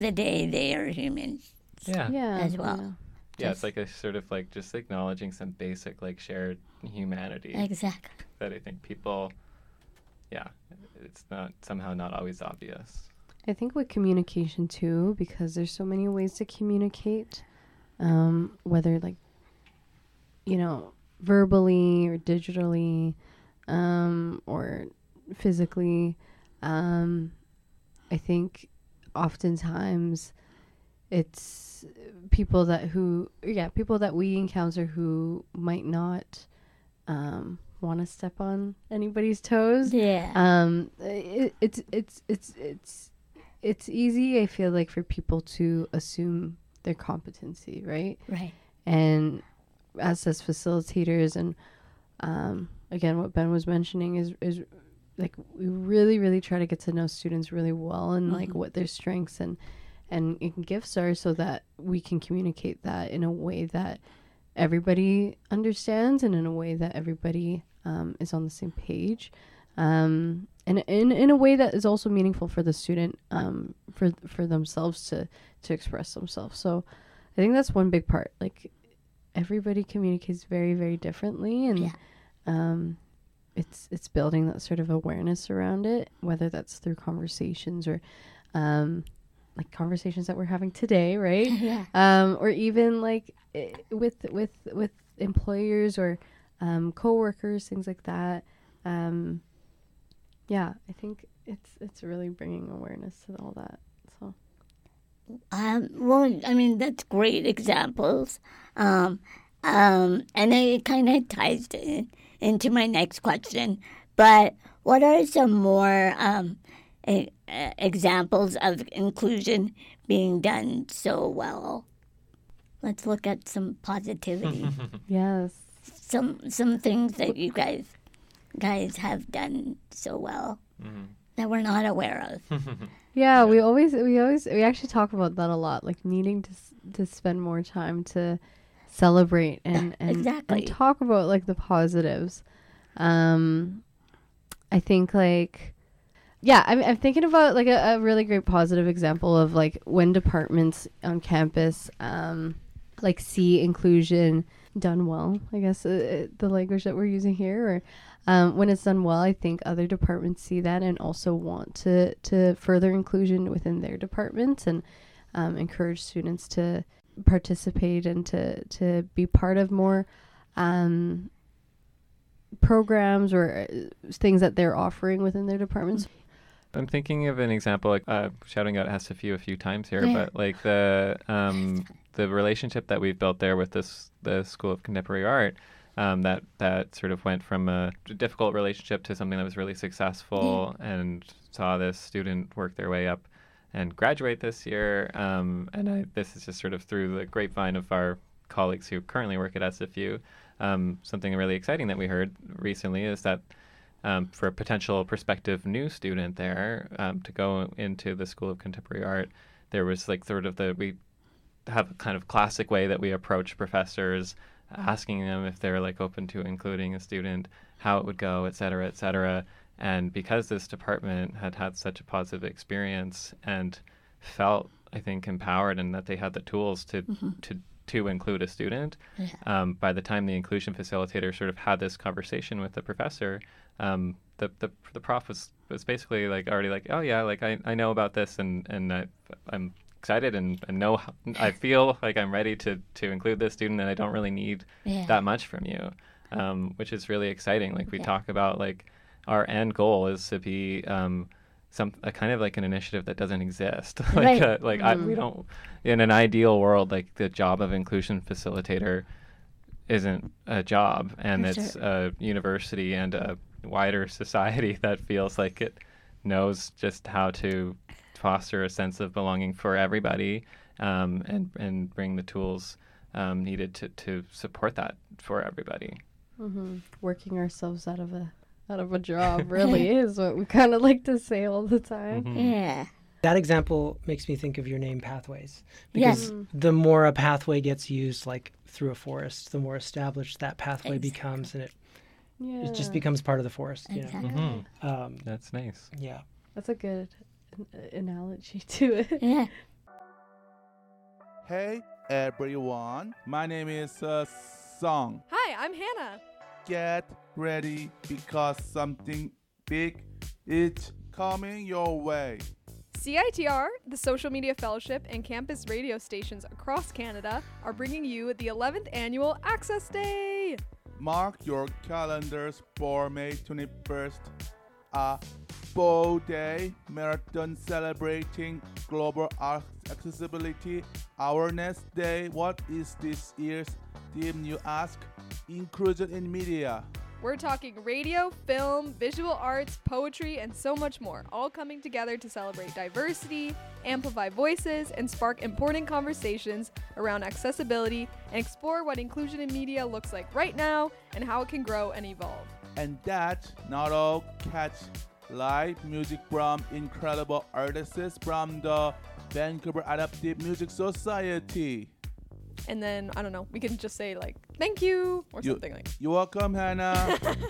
the day they are humans Yeah. as well. Yeah, it's like a sort of like just acknowledging some basic like shared humanity Exactly. that I think people, yeah, it's not somehow not always obvious. I think with communication too, because there's so many ways to communicate, whether like, verbally or digitally, or physically. I think oftentimes it's people that we encounter who might not want to step on anybody's toes. Yeah. It's easy, I feel like, for people to assume their competency, right? Right. And us as facilitators, and again, what Ben was mentioning is like we really, really try to get to know students really well, and like what their strengths and gifts are, so that we can communicate that in a way that everybody understands, and in a way that everybody is on the same page, and in a way that is also meaningful for the student, for themselves to express themselves. So I think that's one big part. Like, everybody communicates very, very differently, and it's building that sort of awareness around it, whether that's through conversations or like conversations that we're having today, right? Yeah. Or even like with employers or coworkers, things like that. Yeah, I think it's really bringing awareness to all that. So Well, I mean, that's great examples. And it kind of ties into my next question. But what are some more examples of inclusion being done so well? Let's look at some positivity. yes. Some things that you guys have done so well that we're not aware of. Yeah, we actually talk about that a lot, like needing to spend more time to celebrate and Exactly. and talk about like the positives. I think like, yeah, I'm thinking about like a really great positive example of like when departments on campus like see inclusion done well, I guess, the language that we're using here, or when it's done well, I think other departments see that and also want to further inclusion within their departments, and encourage students to participate and to be part of more programs or things that they're offering within their departments. I'm thinking of an example, like shouting out SFU a few times here, but like the relationship that we've built there with the School of Contemporary Art, that sort of went from a difficult relationship to something that was really successful, and saw this student work their way up and graduate this year. This is just sort of through the grapevine of our colleagues who currently work at SFU. Something really exciting that we heard recently is that for a potential prospective new student there, to go into the School of Contemporary Art, there was like sort of we have a kind of classic way that we approach professors, asking them if they're like open to including a student, how it would go, et cetera, et cetera. And because this department had such a positive experience and felt, I think, empowered, and that they had the tools to include a student, by the time the inclusion facilitator sort of had this conversation with the professor, the prof was basically like already like, oh yeah, like I know about this, and I'm excited and know I feel like I'm ready to include this student, and I don't really need that much from you, which is really exciting. Like we talk about like our end goal is to be a kind of like an initiative that doesn't exist. We don't, in an ideal world, like the job of inclusion facilitator isn't a job, and it's a university and a wider society that feels like it knows just how to foster a sense of belonging for everybody, and bring the tools needed to support that for everybody. Working ourselves out of a job really is what we kind of like to say all the time. Yeah. That example makes me think of your name, Pathways, because the more a pathway gets used, like through a forest, the more established that pathway becomes, and it just becomes part of the forest. Exactly. That's nice. Yeah. That's a good analogy to it. Yeah. Hey everyone, my name is Song. Hi, I'm Hannah. Get ready because something big is coming your way. CITR, the Social Media Fellowship, and campus radio stations across Canada are bringing you the 11th annual Access Day. Mark your calendars for May 21st, a full day marathon celebrating global accessibility awareness day. What is this year's theme, you ask? Inclusion in media. We're talking radio, film, visual arts, poetry, and so much more, all coming together to celebrate diversity, amplify voices, and spark important conversations around accessibility and explore what inclusion in media looks like right now and how it can grow and evolve. And that not all, catch live music from incredible artists from the Vancouver Adaptive Music Society. And then, I don't know, we can just say like, thank you, or something like that. You're welcome, Hannah.